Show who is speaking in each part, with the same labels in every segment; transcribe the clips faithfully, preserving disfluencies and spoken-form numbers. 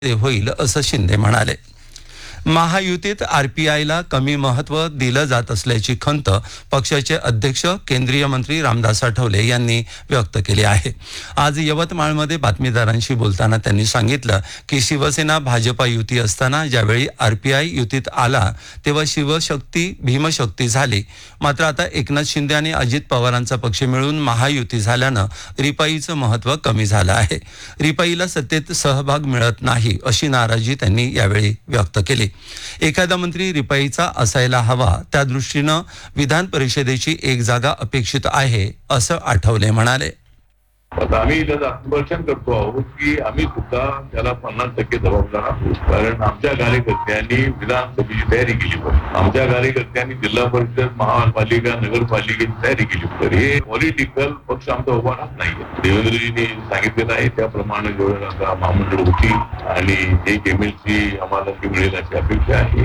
Speaker 1: ते होईल असं शिंदे म्हणाले. महायुतीत आरपीआयला कमी महत्त्व दिलं जात असल्याची खंत पक्षाचे अध्यक्ष केंद्रीय मंत्री रामदास आठवले यांनी व्यक्त केली आहे. आज यवतमाळमध्ये बातमीदारांशी बोलताना त्यांनी सांगितलं की शिवसेना भाजपा युती असताना ज्यावेळी आरपीआय युतीत आला तेव्हा शिवशक्ती भीमशक्ती झाली. मात्र आता एकनाथ शिंदे आणि अजित पवारांचा पक्ष मिळून महायुती झाल्यानं रिपाईचं महत्त्व कमी झालं आहे. रिपाईला सत्तेत सहभाग मिळत नाही अशी नाराजी त्यांनी यावेळी व्यक्त केली. एखादा मंत्री रिपाईचा असायला हवा त्या दृष्टीनं विधान परिषदेची एक जागा अपेक्षित आहे असं आठवले म्हणाले.
Speaker 2: आम्ही इथं आत्मदर्शन करतो आहोत की आम्ही सुद्धा त्याला पन्नास टक्के जबाबदार आहोत. कारण आमच्या कार्यकर्त्यांनी विधानसभेची तयारी केली पाहिजे. आमच्या कार्यकर्त्यांनी जिल्हा परिषद महापालिका नगरपालिकेची तयारी केली पाहिजे. हे पॉलिटिकल पक्ष आमचा उभा राहत नाही. देवेंद्रजींनी सांगितलेलं आहे त्याप्रमाणे जेवढं आता महामंडळ होती आणि एक एम एल सी आम्हाला मिळेल अशी अपेक्षा आहे.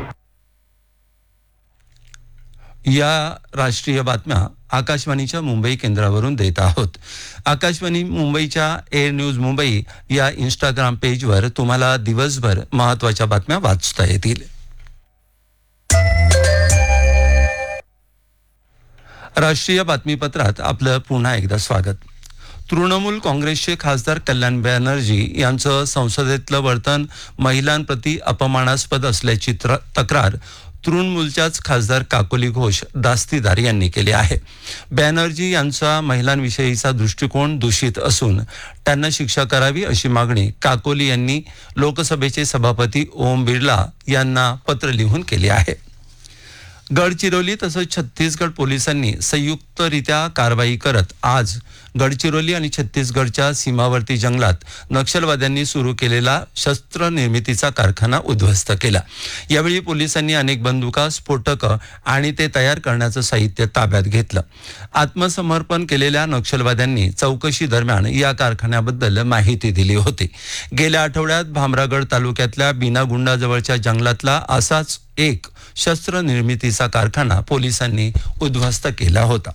Speaker 1: या राष्ट्रीय बातम्या आकाशवाणीच्या मुंबई केंद्रावरून देत आहोत. आकाशवाणी मुंबईच्या एअर न्यूज मुंबई या इंस्टाग्राम पेजवर तुम्हाला दिवसभर महत्त्वाच्या बातम्या वाचता येतील. राष्ट्रीय बातमीपत्रात आपलं पुन्हा एकदा स्वागत. तृणमूल काँग्रेसचे खासदार कल्याण बॅनर्जी यांचं संसदेतलं वर्तन महिलांप्रती अपमानास्पद असल्याची तक्रार तृणमूलच्याच खासदार काकोली घोष दास्तीदार यांनी केली आहे. बॅनर्जी यांचा महिलांविषयीचा दृष्टिकोन दूषित असून त्यांना शिक्षा करावी अशी मागणी काकोली यांनी लोकसभेचे सभापती ओम बिर्ला यांना पत्र लिहून केली आहे. गडचिरोली तसंच छत्तीसगड पोलिसांनी संयुक्तरित्या कारवाई करत आज गडचिरोली आणि छत्तीसगडच्या सीमावर्ती जंगलात नक्षलवाद्यांनी सुरू केलेला शस्त्र निर्मितीचा कारखाना उद्ध्वस्त केला. यावेळी पोलिसांनी अनेक बंदुका, स्फोटकं आणि ते तयार करण्याचं साहित्य ताब्यात घेतलं. आत्मसमर्पण केलेल्या नक्षलवाद्यांनी चौकशी दरम्यान या कारखान्याबद्दल माहिती दिली होती. गेल्या आठवड्यात भामरागड तालुक्यातल्या बिनागुंडाजवळच्या जंगलातला असाच एक शस्त्र निर्मितीचा कारखाना पोलिसांनी उद्ध्वस्त केला होता.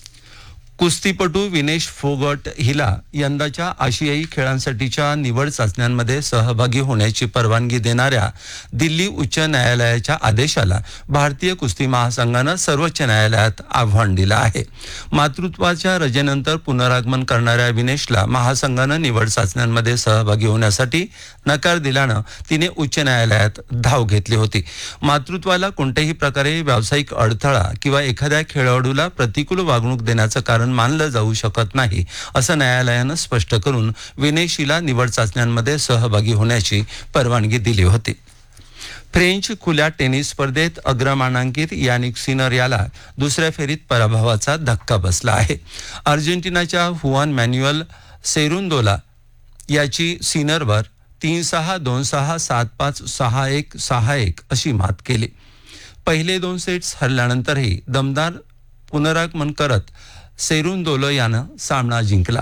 Speaker 1: कुस्तीपटू विनेश फोगट हिला यंदाच्या आशियाई खेळांसाठीच्या निवड चाचण्यांमध्ये सहभागी होण्याची परवानगी देणाऱ्या दिल्ली उच्च न्यायालयाच्या आदेशाला भारतीय कुस्ती महासंघानं सर्वोच्च न्यायालयात आव्हान दिलं आहे. मातृत्वाच्या रजेनंतर पुनरागमन करणाऱ्या विनेशला महासंघानं निवड चाचण्यांमध्ये सहभागी होण्यासाठी नकार दिल्यानं तिने उच्च न्यायालयात धाव घेतली होती. मातृत्वाला कोणत्याही प्रकारे व्यावसायिक अडथळा किंवा एखाद्या खेळाडूला प्रतिकूल वागणूक देण्याचं कारण मानलं जाऊ शकत नाही असं न्यायालयानं स्पष्ट करून विनेशीला निवड चाचण्यांमध्ये सहभागी होण्याची परवानगी दिली होती. फ्रेंच खुल्या टेनिस स्पर्धेत अग्रमानांकित यानिक सिनर याला दुसऱ्या फेरीत पराभवाचा धक्का बसला आहे. अर्जेंटिनाच्या हुआन मॅन्युअल सेरुंदोला याची सिनरवर तीन सहा दोन सहा सात पाच सहा एक सहा एक अशी मात केली. पहिले दोन सेट्स हरल्यानंतरही दमदार पुनरागमन करत सेरुंदोलो यानं सामना जिंकला.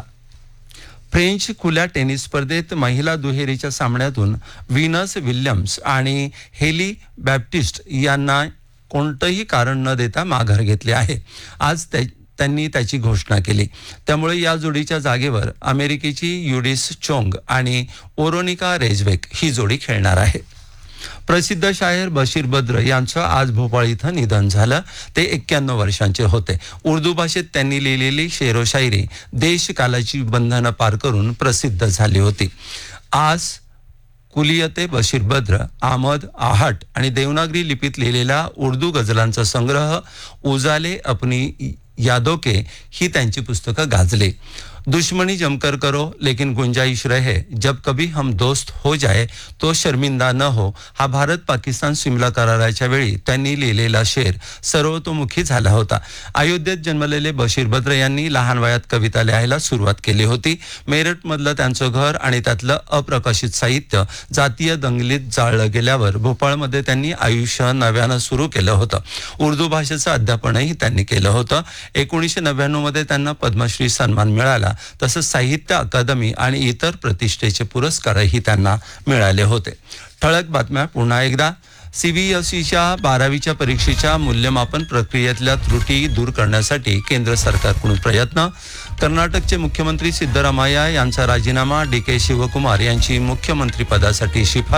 Speaker 1: फ्रेंच खुल्या टेनिस स्पर्धेत महिला दुहेरीच्या सामन्यातून व्हीनस विल्यम्स आणि हेली बॅप्टिस्ट यांना कोणतंही कारण न देता माघार घेतले आहे. आज त्यांनी त्याची घोषणा केली. त्यामुळे या जोडीच्या जागेवर अमेरिकेची युडिस चोंग आणि ओरोनिका रेजवेक ही जोडी खेळणार आहे. प्रसिद्ध शायर बशीर बद्र यांचं आज भोपाळ इथं निधन झालं. ते एक्क्याण्णव वर्षांचे होते. उर्दू भाषेत त्यांनी लिहिलेली शेरो शायरी देशकालाची बंधनं पार करून प्रसिद्ध झाली होती. आज कुलियते बशीर बद्र, अहमद आहट आणि देवनागरी लिपीत लिहिलेला उर्दू गझलांचा संग्रह उजाले अपनी यादों के ही त्यांची पुस्तकं गाजले. दुश्मनी जमकर करो लेकिन गुंजाइश रहे, जब कभी हम दोस्त हो जाए तो शर्मिंदा न हो हा भारत पाकिस्तान सिमला कराराच्या वेळी त्यांनी लिहिलेला शेर सर्वतोमुखी झाला होता. अयोध्येत जन्मलेले बशीर बद्र यांनी लहान वयात कविता लिहायला सुरुवात केली होती. मेरठमधलं त्यांचं घर आणि त्यातलं अप्रकाशित साहित्य जातीय दंगलीत जाळलं गेल्यावर भोपाळमध्ये त्यांनी आयुष्य नव्यानं सुरू केलं होतं. उर्दू भाषेचं अध्यापनही त्यांनी केलं होतं. एकोणीसशे नव्याण्णव मध्ये त्यांना पद्मश्री सन्मान मिळाला. तसंच साहित्य अकादमी आणि इतर प्रतिष्ठेचे पुरस्कारही त्यांना मिळाले होते. ठळक बातम्या पुन्हा एकदा. सीबीएसईच्या बारावीच्या परीक्षेच्या मूल्यमापन प्रक्रियेतल्या त्रुटी दूर करण्यासाठी केंद्र सरकारकडून प्रयत्न. कर्नाटकचे मुख्यमंत्री सिद्धरामय्या यांचा राजीनामा. डी के शिवकुमार यांची मुख्यमंत्री पदासाठी शिफारस.